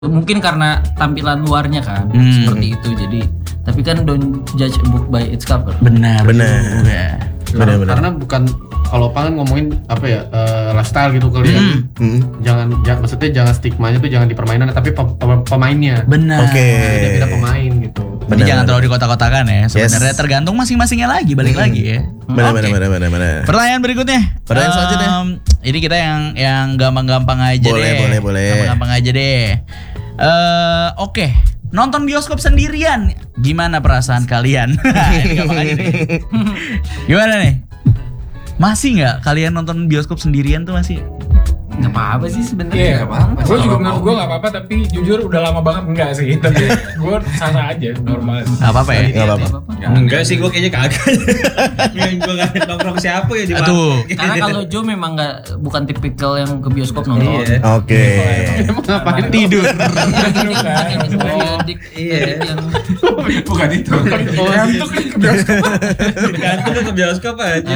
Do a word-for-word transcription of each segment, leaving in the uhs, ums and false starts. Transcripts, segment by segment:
Mungkin karena tampilan luarnya kan hmm. seperti itu, jadi tapi kan don't judge a book by its cover. Benar, benar, benar, benar, benar. Karena bukan kalau pangan ngomongin apa ya uh, lifestyle gitu kali ya. Hmm. Hmm. Jangan, jangan, maksudnya jangan stigmanya tuh jangan di permainan, tapi pem, pem, pemainnya. Benar. Oke. Okay. Beda-beda pemain gitu. Jadi jangan terlalu dikotak-kotakan ya. Sebenarnya yes. tergantung masing-masingnya lagi, balik hmm. lagi ya. Benar, okay. benar, benar, benar. Pertanyaan berikutnya. Pertanyaan um, selanjutnya. Ini kita yang yang gampang-gampang aja boleh, deh. Boleh, boleh, boleh. Gampang-gampang aja deh. Uh, Oke, okay. Nonton bioskop sendirian, gimana perasaan kalian? Ini gampang aja nih. Gimana nih? Masih nggak kalian nonton bioskop sendirian tuh masih? Nggak apa-apa sih sebenarnya. Iya, nggak apa-apa. Gue juga menurut gue nggak apa-apa, tapi jujur udah lama banget enggak sih. Tapi gue sana aja, normal. Nggak apa-apa ya? Nggak apa-apa. Enggak sih, gue kayaknya kagak. Gue nggak nongkrong siapa ya di mana. Karena kalau Joe memang nggak, bukan tipikal yang ke bioskop nonton. Oke. Okay. Emang ngapain tidur? Iya. Bukan itu. Gantung kan ke bioskop. Gantung ke bioskop aja.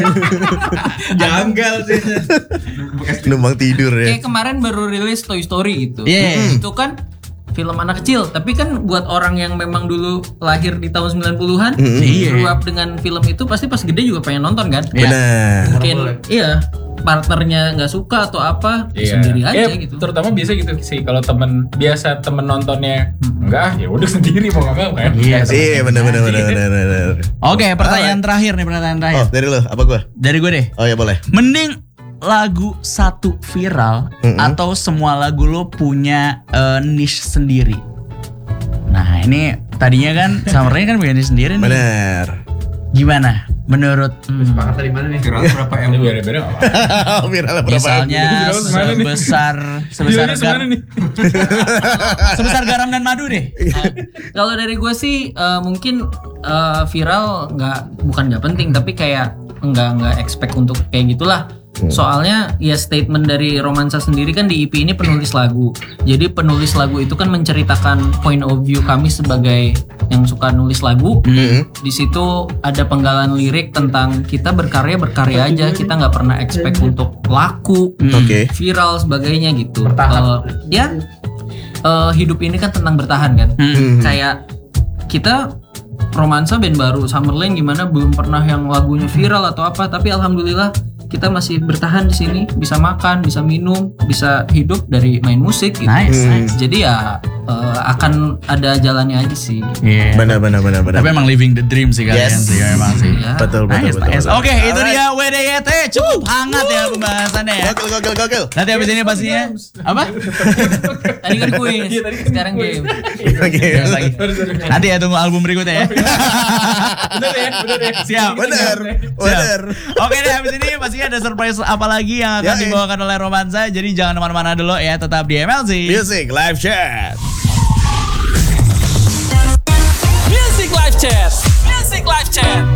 Janggal sih. Numpang tidur ya. Kayak kemarin baru rilis Toy Story gitu. Yeah. Itu kan film anak kecil, tapi kan buat orang yang memang dulu lahir di tahun sembilan puluhan, mm-hmm. grew up dengan film itu, pasti pas gede juga pengen nonton kan? Benar. Mungkin iya, partnernya nggak suka atau apa, iya. sendiri aja eh, gitu. Terutama biasa gitu sih, kalau temen biasa temen nontonnya enggak, ya udah sendiri mau nggak mau kan? Iya, iya benar benar benar benar. Oke, pertanyaan terakhir nih, pertanyaan terakhir. Oh, dari lo, apa gue? Dari gue deh. Oh ya boleh. Mending lagu satu viral mm-hmm. atau semua lagu lo punya uh, niche sendiri. Nah ini tadinya kan Summer Rain kan punya niche sendiri nih. Bener. Gimana menurut hmm. sepakat dari mana nih? Viral berapa M? Beda-beda apa? Viral berapa? Misalnya sebesar sebesar gar- sebesar garam dan madu deh. Uh, kalau dari gue sih uh, mungkin uh, viral nggak, bukan nggak penting, tapi kayak nggak nggak expect untuk kayak gitulah. Hmm. Soalnya ya statement dari Romansa sendiri kan di E P ini penulis lagu. Jadi penulis lagu itu kan menceritakan point of view kami sebagai yang suka nulis lagu. Hmm. Di situ ada penggalan lirik tentang kita berkarya berkarya aja. Kita nggak pernah expect untuk laku, hmm. okay. viral sebagainya gitu. Uh, ya uh, hidup ini kan tentang bertahan kan. Hmm. Kayak kita Romansa band baru, Summer Rain gimana belum pernah yang lagunya viral atau apa, tapi alhamdulillah kita masih bertahan di sini, bisa makan, bisa minum, bisa hidup dari main musik gitu. Nice, hmm. nice. Jadi ya uh, akan ada jalannya aja sih. Yeah. Benar benar benar benar. Tapi emang living the dream sih kalian yes. sih memang sih. Ya. Betul betul nice, betul. Nice. betul. Oke, okay, itu Alright. dia W D Y T cukup uh. hangat ya pembahasannya ya. Gokil gokil gokil. Nanti habis ini pastinya apa? Tadi kan kuis, sekarang game. Oke. Lagi. Nanti ya tunggu album berikutnya ya. Bener ya, bener ya. Siap. Bener. Bener. Oke deh, habis ini pastinya ada surprise apa lagi yang akan ya, dibawakan oleh Romansa. Jadi jangan kemana-mana dulu ya, tetap di M L C Music Live Chat. Music Live Chat. Music Live Chat.